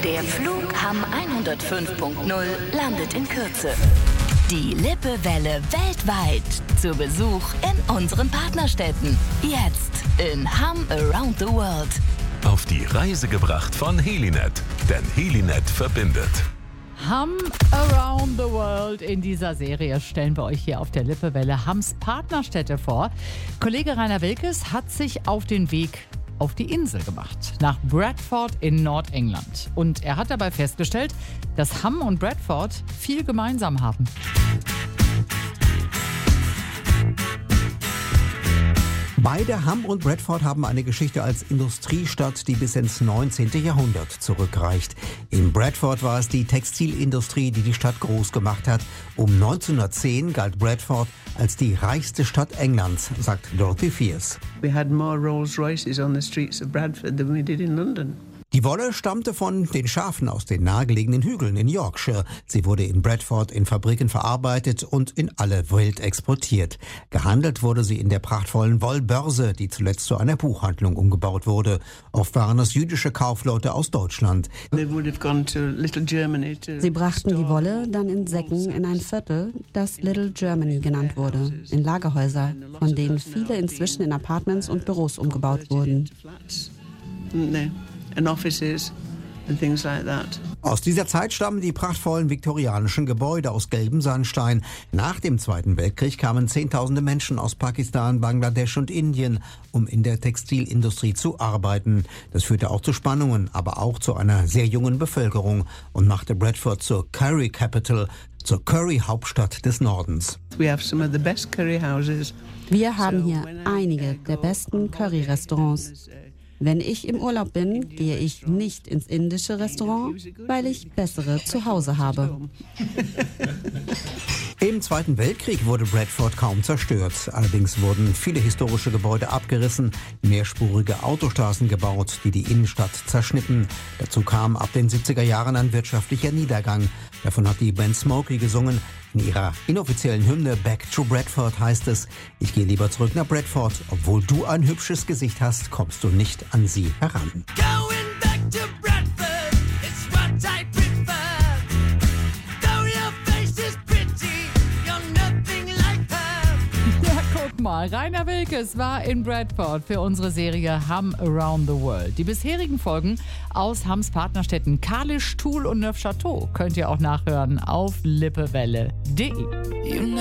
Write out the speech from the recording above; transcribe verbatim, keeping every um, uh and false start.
Der Flug Hamm hundertfünf Punkt null landet in Kürze. Die Lippewelle weltweit zu Besuch in unseren Partnerstädten. Jetzt in Hamm Around the World. Auf die Reise gebracht von Helinet, denn Helinet verbindet. Hamm Around the World. In dieser Serie stellen wir euch hier auf der Lippewelle Hamms Partnerstädte vor. Kollege Rainer Wilkes hat sich auf den Weg auf die Insel gemacht, nach Bradford in Nordengland. Und er hat dabei festgestellt, dass Hamm und Bradford viel gemeinsam haben. Beide, Hamm und Bradford, haben eine Geschichte als Industriestadt, die bis ins neunzehnten Jahrhundert zurückreicht. In Bradford war es die Textilindustrie, die die Stadt groß gemacht hat. Um neunzehnhundertzehn galt Bradford als die reichste Stadt Englands, sagt Dorothy Fiers. We had more Rolls Royces on the streets of Bradford than we did in London. Die Wolle stammte von den Schafen aus den nahegelegenen Hügeln in Yorkshire. Sie wurde in Bradford in Fabriken verarbeitet und in alle Welt exportiert. Gehandelt wurde sie in der prachtvollen Wollbörse, die zuletzt zu einer Buchhandlung umgebaut wurde. Oft waren es jüdische Kaufleute aus Deutschland. Sie brachten die Wolle dann in Säcken in ein Viertel, das Little Germany genannt wurde, in Lagerhäuser, von denen viele inzwischen in Apartments und Büros umgebaut wurden. And offices and things like that. Aus dieser Zeit stammen die prachtvollen viktorianischen Gebäude aus gelbem Sandstein. Nach dem Zweiten Weltkrieg kamen Zehntausende Menschen aus Pakistan, Bangladesch und Indien, um in der Textilindustrie zu arbeiten. Das führte auch zu Spannungen, aber auch zu einer sehr jungen Bevölkerung und machte Bradford zur Curry Capital, zur Curry-Hauptstadt des Nordens. We have some of the best curry houses. Wir haben hier einige der besten Curry-Restaurants. Wenn ich im Urlaub bin, gehe ich nicht ins indische Restaurant, weil ich bessere zu Hause habe. Im Zweiten Weltkrieg wurde Bradford kaum zerstört. Allerdings wurden viele historische Gebäude abgerissen, mehrspurige Autostraßen gebaut, die die Innenstadt zerschnitten. Dazu kam ab den siebziger Jahren ein wirtschaftlicher Niedergang. Davon hat die Band Smokey gesungen. In ihrer inoffiziellen Hymne Back to Bradford heißt es: Ich gehe lieber zurück nach Bradford. Obwohl du ein hübsches Gesicht hast, kommst du nicht an sie heran. Going back to Bradford, it's what I prefer. Though your face is pretty, you're nothing like her. Ja, guck mal, Rainer Wilkes war in Bradford für unsere Serie Hamm Around the World. Die bisherigen Folgen aus Hamms Partnerstädten Kalisz, Toul und Neufchâteau könnt ihr auch nachhören auf lippewelle punkt de.